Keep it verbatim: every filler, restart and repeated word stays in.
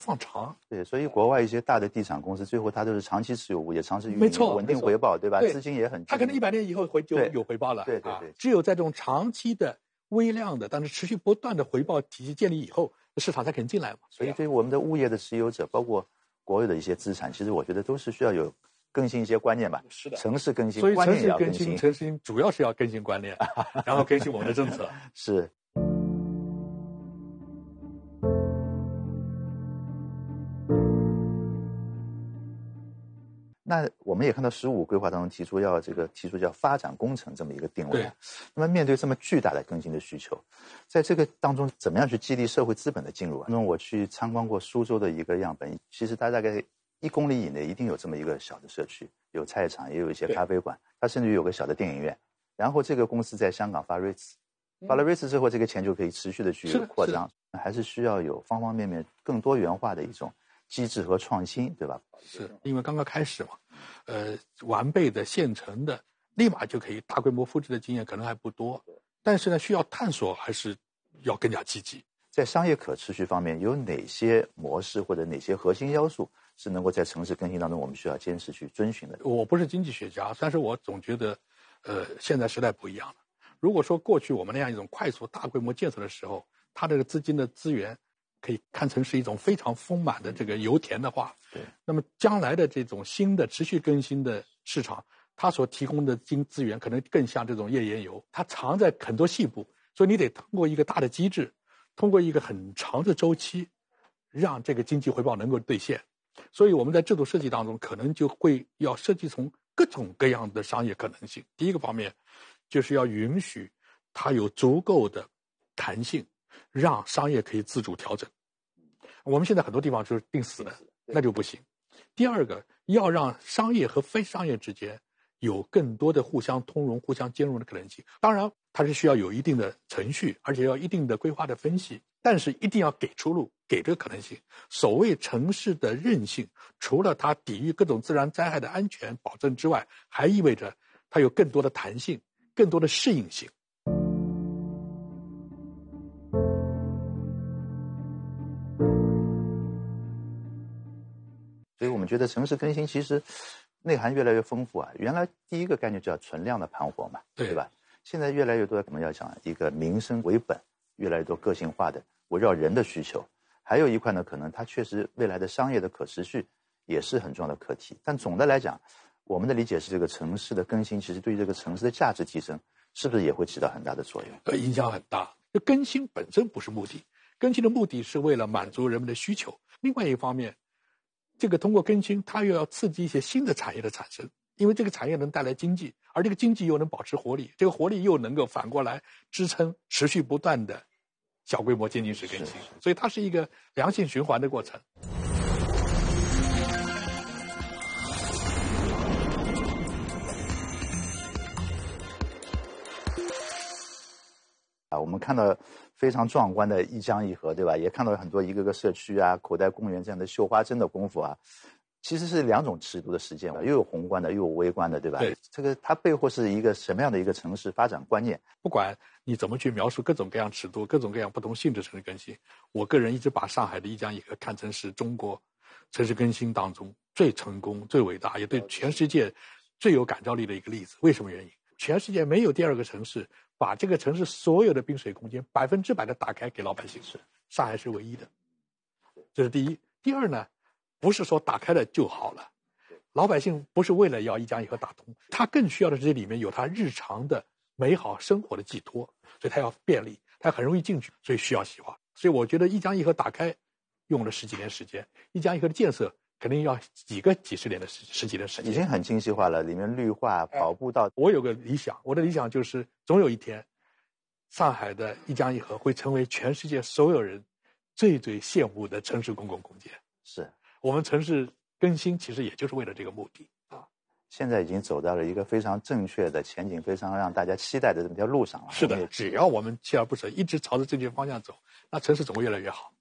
放长。 对，所以国外一些大的地产公司，最后它都是长期持有物业、长期运营， 没错， 稳定回报，对吧？ 对， 资金也很， 它可能一百年以后会就有回报了。 对对对、 啊。只有在这种长期的、微量的，但是持续不断的回报体系建立以后，市场才肯进来嘛。 所以，对于我们的物业的持有者，包括国有的一些资产，其实我觉得都是需要有更新一些观念吧。 是的， 城市更新， 所以城市更新，城市主要是要更新观念，然后更新我们的政策。 是。那我们也看到十五规划当中提出要这个提出叫发展工程这么一个定位。那么面对这么巨大的更新的需求，在这个当中怎么样去激励社会资本的进入啊？那么我去参观过苏州的一个样本，其实它大概一公里以内一定有这么一个小的社区，有菜场，也有一些咖啡馆，它甚至于有个小的电影院。然后这个公司在香港发 REITs， 发了 REITs 之后，这个钱就可以持续的去扩张，还是需要有方方面面更多元化的一种机制和创新，对吧？ 是因为刚刚开始嘛，呃，完备的现成的，立马就可以大规模复制的经验可能还不多，但是呢，需要探索还是要更加积极。 在商业可持续方面，有哪些模式或者哪些核心要素是能够在城市更新当中我们需要坚持去遵循的？ 我不是经济学家，但是我总觉得，呃，现在时代不一样了。如果说过去我们那样一种快速大规模建设的时候，它这个资金的资源可以看成是一种非常丰满的这个油田的话， 对， 那么将来的这种新的持续更新的市场，它所提供的经资源可能更像这种页岩油，它藏在很多细部，所以你得通过一个大的机制，通过一个很长的周期，让这个经济回报能够兑现。所以我们在制度设计当中，可能就会要设计从各种各样的商业可能性。第一个方面，就是要允许它有足够的弹性，让商业可以自主调整。我们现在很多地方就是定死的，那就不行。第二个，要让商业和非商业之间有更多的互相通融、互相兼容的可能性。当然，它是需要有一定的程序，而且要一定的规划的分析，但是一定要给出路，给这个可能性。所谓城市的韧性，除了它抵御各种自然灾害的安全保证之外，还意味着它有更多的弹性，更多的适应性。 所以我们觉得城市更新其实内涵越来越丰富啊。原来第一个概念叫存量的盘活嘛， 对, 对吧？现在越来越多我们要讲一个民生为本，越来越多个性化的围绕人的需求。还有一块呢，可能它确实未来的商业的可持续也是很重要的课题。但总的来讲，我们的理解是这个城市的更新其实对于这个城市的价值提升是不是也会起到很大的作用？ 呃，影响很大。就更新本身不是目的，更新的目的是为了满足人们的需求。另外一方面，这个通过更新，它又要刺激一些新的产业的产生，因为这个产业能带来经济，而这个经济又能保持活力，这个活力又能够反过来支撑持续不断的小规模渐进式更新，所以它是一个良性循环的过程。 啊，我们看到非常壮观的一江一河，对吧？也看到很多一个个社区啊、口袋公园这样的绣花针的功夫啊，其实是两种尺度的实践，又有宏观的，又有微观的，对吧？ 对， 这个它背后是一个什么样的一个城市发展观念？ 不管你怎么去描述各种各样尺度、各种各样不同性质城市更新，我个人一直把上海的一江一河看成是中国城市更新当中最成功、最伟大，也对全世界最有感召力的一个例子。为什么原因？全世界没有第二个城市把这个城市所有的滨水空间百分之百的打开给老百姓，是上海是唯一的。这是第一。第二呢，不是说打开了就好了，老百姓不是为了要一江一河打通，他更需要的是这里面有他日常的美好生活的寄托，所以他要便利，他很容易进去，所以需要细化。所以我觉得一江一河打开用了十几年时间，一江一河的建设肯定要几个几十年的十十几年时间， 已经很精细化了，里面绿化、跑步道。 我有个理想，我的理想就是总有一天，上海的一江一河会成为全世界所有人最最羡慕的城市公共空间。 是我们城市更新其实也就是为了这个目的啊。 现在已经走到了一个非常正确的前景，非常让大家期待的这么条路上了。 是的，只要我们锲而不舍，一直朝着正确方向走，那城市总会越来越好。